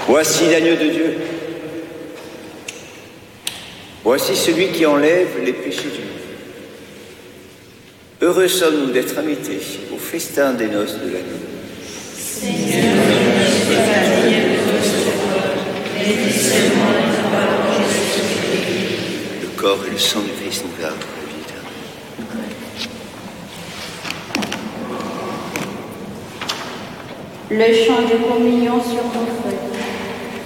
Voici l'agneau de Dieu. Voici celui qui enlève les péchés du monde. Heureux sommes-nous d'être invités au festin des noces de l'agneau. Seigneur, je suis pas digne de ton sauveur, mais dis seulement la parole, je suis guéri. Le corps et le sang du Christ nous gardent pour la vie éternelle. Le chant de communion sur ton feu.